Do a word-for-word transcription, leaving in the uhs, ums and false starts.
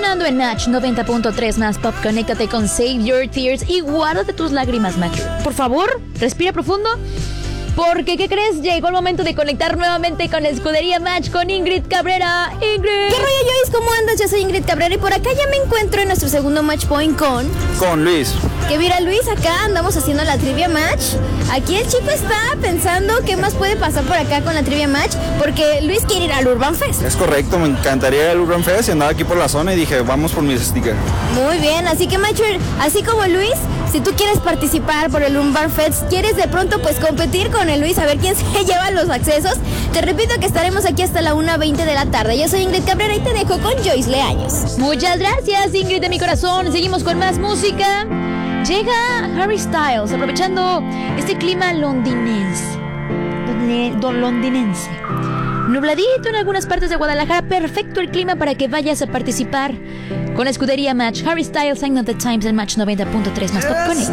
sonando en Match noventa punto tres más Pop. Conéctate con Save Your Tears y guárdate tus lágrimas, Match. Por favor, respira profundo. Porque, ¿qué crees? Llegó el momento de conectar nuevamente con la Escudería Match con Ingrid Cabrera. Ingrid. ¿Qué rollo, Joyce? ¿Cómo andas? Yo soy Ingrid Cabrera y por acá ya me encuentro en nuestro segundo Match Point con... Con Luis. Que mira, Luis, acá andamos haciendo la Trivia Match. Aquí el chico está pensando qué más puede pasar por acá con la Trivia Match, porque Luis quiere ir al Urban Fest. Es correcto, me encantaría ir al Urban Fest y andaba aquí por la zona y dije, vamos por mis stickers. Muy bien, así que Matcher, así como Luis, si tú quieres participar por el Urban Fest, quieres de pronto pues competir con el Luis a ver quién se lleva los accesos, te repito que estaremos aquí hasta la una veinte de la tarde. Yo soy Ingrid Cabrera y te dejo con Joyce Leaños. Muchas gracias, Ingrid de mi corazón. Seguimos con más música. Llega Harry Styles, aprovechando este clima londinense. Londinense. Nubladito en algunas partes de Guadalajara. Perfecto el clima para que vayas a participar con la Escudería Match. Harry Styles, Sign of the Times en Match noventa punto tres más Pop.